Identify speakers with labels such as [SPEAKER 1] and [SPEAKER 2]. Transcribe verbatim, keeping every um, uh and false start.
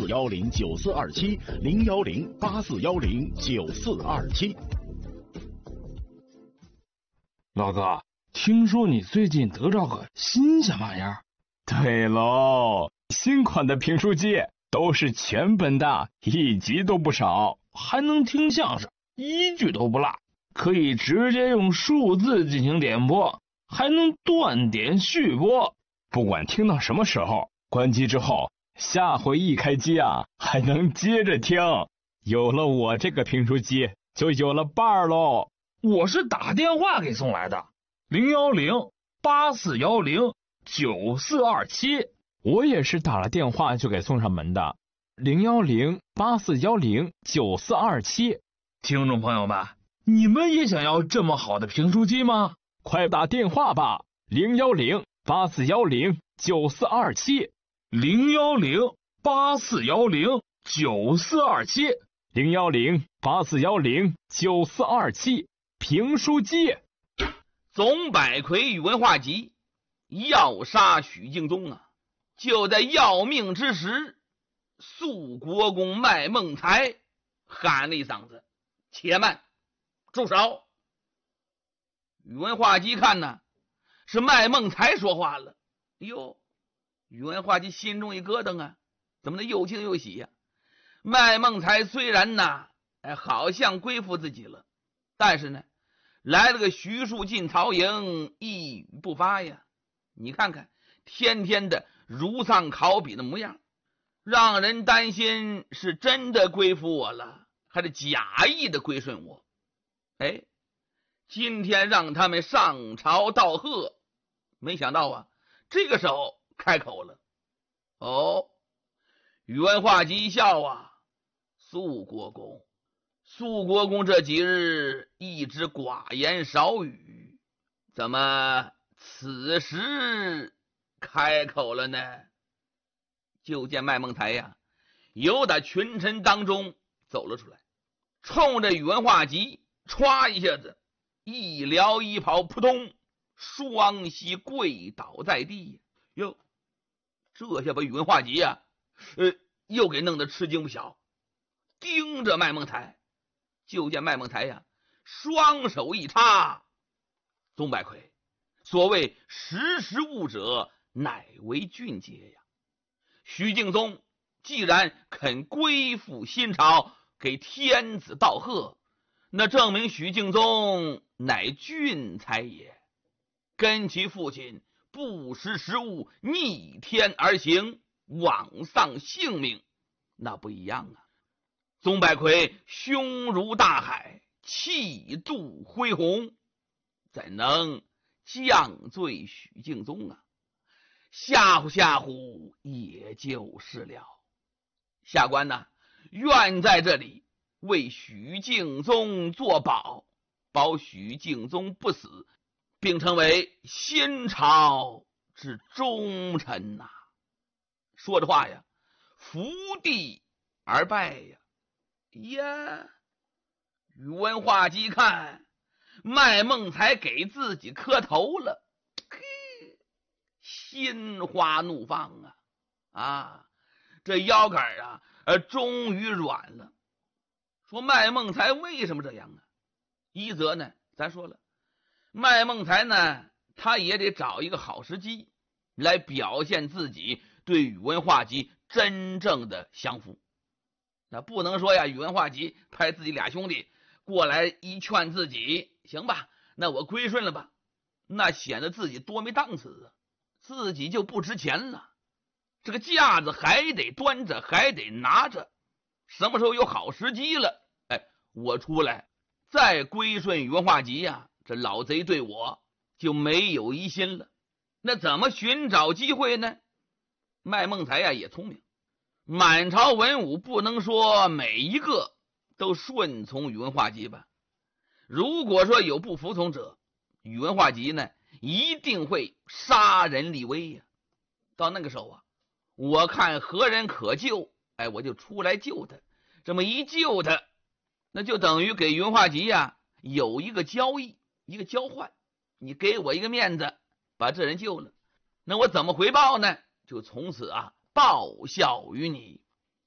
[SPEAKER 1] 幺零九四二七零幺零八四幺零九四二七。
[SPEAKER 2] 老哥，听说你最近得着个新鲜玩意儿？
[SPEAKER 3] 对喽，新款的评书机都是全本的，一集都不少，
[SPEAKER 2] 还能听相声，一句都不落，可以直接用数字进行点播，还能断点续播，
[SPEAKER 3] 不管听到什么时候，关机之后下回一开机啊，还能接着听。有了我这个评书机，就有了伴儿喽。
[SPEAKER 2] 我是打电话给送来的，零幺零八四幺零九四二七。
[SPEAKER 3] 我也是打了电话就给送上门的，零幺零八四幺零九四二七。
[SPEAKER 2] 听众朋友们，你们也想要这么好的评书机吗？
[SPEAKER 3] 快打电话吧，零幺零八四幺零九四二七，
[SPEAKER 2] 零幺零八四幺零九四二七，
[SPEAKER 3] 零幺零八四幺零九四二七。评书机。
[SPEAKER 4] 总百魁与文化集要杀许敬宗啊！就在要命之时，肃国公卖孟才喊了一嗓子：“且慢，住手！”宇文化及看呢，是卖孟才说话了。哟，宇文化及心中一咯噔啊，怎么的又惊又喜呀、啊？卖孟才虽然呐，哎，好像归附自己了，但是呢，来了个徐庶进曹营，一语不发呀。你看看，天天的如丧考妣的模样，让人担心是真的归附我了，还是假意的归顺我。哎，今天让他们上朝道贺，没想到啊，这个时候开口了。哦，宇文化及一笑啊，肃国公，肃国公这几日一直寡言少语，怎么此时开口了呢？就见卖孟才呀，由打群臣当中走了出来，冲着宇文化及歘一下子，一撩衣袍，扑通，双膝跪倒在地。哟，这下把宇文化及呀、啊，呃，又给弄得吃惊不小，盯着卖孟才。就见卖孟才呀，双手一插，宗百魁，所谓识时务者，乃为俊杰呀。许敬宗既然肯归附新朝，给天子道贺，那证明许敬宗乃俊才也。跟其父亲不识时务，逆天而行，枉丧性命，那不一样啊。宗百魁胸如大海，气度恢宏，怎能降罪许敬宗啊？吓唬吓唬也就是了。下官呢，愿在这里为许敬宗作保，保许敬宗不死，并成为新朝之忠臣呐、啊。说着话呀，伏地而拜呀。呀，宇文化及看卖孟才给自己磕头了，心花怒放啊！啊，这腰杆啊，呃，终于软了。说卖孟才为什么这样啊？一则呢，咱说了，卖孟才呢，他也得找一个好时机来表现自己对宇文化及真正的降服。那不能说呀，宇文化及派自己俩兄弟过来一劝自己，行吧，那我归顺了吧，那显得自己多没档次啊，自己就不值钱了。这个架子还得端着，还得拿着，什么时候有好时机了，哎，我出来再归顺宇文化及呀，这老贼对我就没有疑心了。那怎么寻找机会呢？卖孟才呀也聪明，满朝文武不能说每一个都顺从宇文化及吧，如果说有不服从者，宇文化及呢一定会杀人立威呀。到那个时候啊，我看何人可救，哎，我就出来救他。这么一救他，那就等于给宇文化及呀有一个交易，一个交换，你给我一个面子，把这人救了，那我怎么回报呢？就从此啊报效于你。